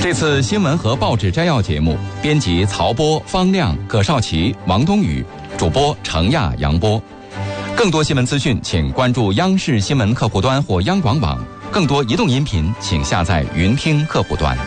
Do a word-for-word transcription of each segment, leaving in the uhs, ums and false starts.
这次新闻和报纸摘要节目，编辑曹波、方亮、葛少奇、王冬雨，主播程亚、杨波。更多新闻资讯，请关注央视新闻客户端或央广网。更多移动音频，请下载云听客户端。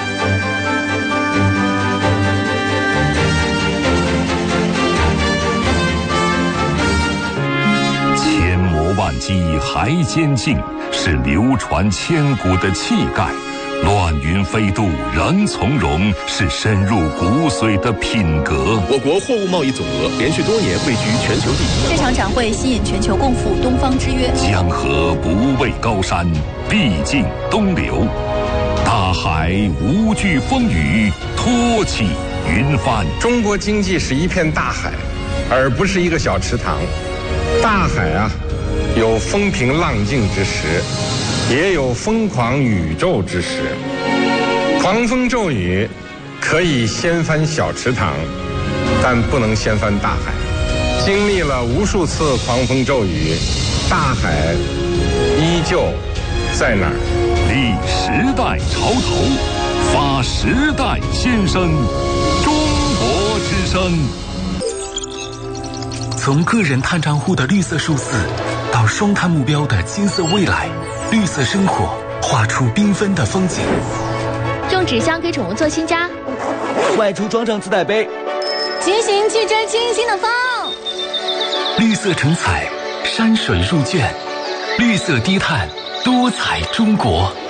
千磨万击还坚劲，是流传千古的气概。乱云飞渡仍从容，是深入骨髓的品格。 我国货物贸易总额连续多年位居全球第一。 这场展会吸引全球共赴东方之约。 江河不畏高山，必尽东流。大海无惧风雨，托起云帆。 中国经济是一片大海，而不是一个小池塘。大海啊，有风平浪静之时，也有疯狂宇宙之时。狂风骤雨可以掀翻小池塘，但不能掀翻大海。经历了无数次狂风骤雨，大海依旧在那儿。 立时代潮头，发时代先声。中国之声。 从个人碳账户的绿色数字，到双碳目标的金色未来，绿色生活画出缤纷的风景。 用纸箱给宠物做新家， 外出装上自带杯， 骑行去追清新的风。 绿色成彩，山水入卷，绿色低碳，多彩中国。